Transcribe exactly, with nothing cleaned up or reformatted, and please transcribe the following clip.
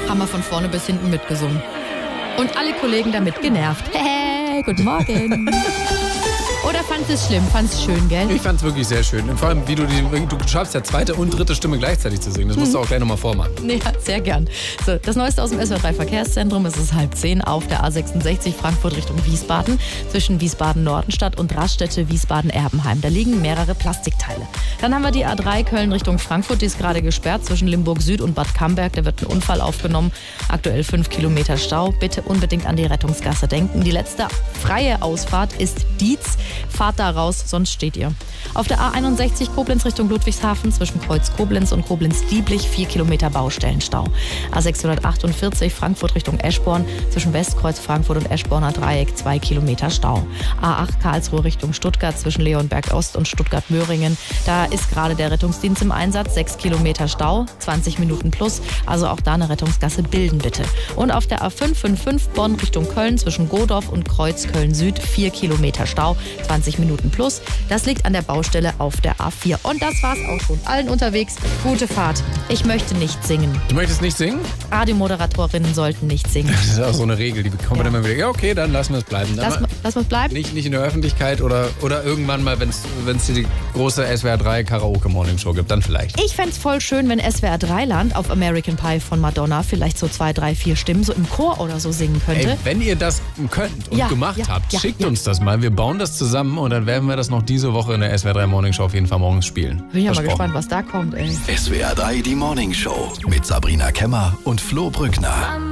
haben wir von vorne bis hinten mitgesungen. Und alle Kollegen damit genervt. Hey, guten Morgen. Oder fandst du es schlimm? Fandst du es schön, gell? Ich fand es wirklich sehr schön. Und vor allem, wie du die, du schaffst ja zweite und dritte Stimme gleichzeitig zu singen. Das musst du auch gleich nochmal vormachen. Ja, sehr gern. So, das Neueste aus dem S W R drei Verkehrszentrum. Es ist halb zehn auf der A sechsundsechzig Frankfurt Richtung Wiesbaden. Zwischen Wiesbaden-Nordenstadt und Raststätte Wiesbaden-Erbenheim. Da liegen mehrere Plastikteile. Dann haben wir die A drei Köln Richtung Frankfurt. Die ist gerade gesperrt zwischen Limburg Süd und Bad Camberg. Da wird ein Unfall aufgenommen. Aktuell fünf Kilometer Stau. Bitte unbedingt an die Rettungsgasse denken. Die letzte freie Ausfahrt ist Dietz. Fahrt da raus, sonst steht ihr. Auf der A einundsechzig Koblenz Richtung Ludwigshafen zwischen Kreuz Koblenz und Koblenz-Dieblich vier Kilometer Baustellenstau. A sechshundertachtundvierzig Frankfurt Richtung Eschborn zwischen Westkreuz Frankfurt und Eschborner Dreieck zwei Kilometer Stau. A acht Karlsruhe Richtung Stuttgart zwischen Leonberg Ost und Stuttgart-Möhringen. Da ist gerade der Rettungsdienst im Einsatz. sechs Kilometer Stau, zwanzig Minuten plus. Also auch da eine Rettungsgasse bilden bitte. Und auf der A fünf fünfundfünfzig Bonn Richtung Köln zwischen Godorf und Kreuz Köln Süd vier Kilometer Stau, zwanzig Minuten plus. Das liegt an der Baustelle auf der A vier. Und das war's auch schon. Allen unterwegs, gute Fahrt. Ich möchte nicht singen. Du möchtest nicht singen? Radiomoderatorinnen sollten nicht singen. Das ist auch so eine Regel, die bekommt man Ja. immer wieder. Ja, okay, dann lassen wir es bleiben. Dann Lass, mal- lass uns bleiben. Nicht, nicht in der Öffentlichkeit oder, oder irgendwann mal, wenn es die große S W R drei Karaoke Morning Show gibt, dann vielleicht. Ich fänd's voll schön, wenn S W R drei Land auf American Pie von Madonna vielleicht so zwei, drei, vier Stimmen so im Chor oder so singen könnte. Ey, wenn ihr das könnt und Ja, gemacht ja, habt, ja, schickt ja. uns das mal. Wir bauen das zusammen und dann werden wir das noch diese Woche in der S W R drei Morning Show auf jeden Fall morgens spielen. Bin ja mal Versprochen. gespannt, was da kommt, ey. S W R drei, die Morning Show mit Sabrina Kemmer und Flo Brückner.